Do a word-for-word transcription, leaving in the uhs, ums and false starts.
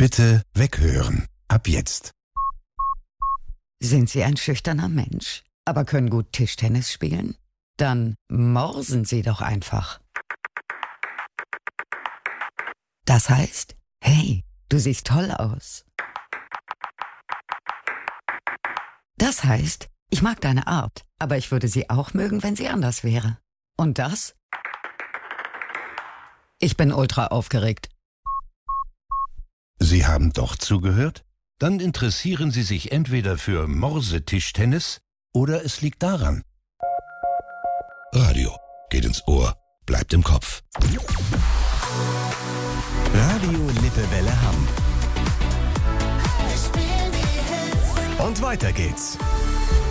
Bitte weghören. Ab jetzt. Sind Sie ein schüchterner Mensch, aber können gut Tischtennis spielen? Dann morsen Sie doch einfach. Das heißt, hey, du siehst toll aus. Das heißt, ich mag deine Art, aber ich würde sie auch mögen, wenn sie anders wäre. Und das? Ich bin ultra aufgeregt. Sie haben doch zugehört? Dann interessieren Sie sich entweder für Morsetischtennis oder es liegt daran. Radio geht ins Ohr, bleibt im Kopf. Radio Lippewelle Hamm. Und weiter geht's.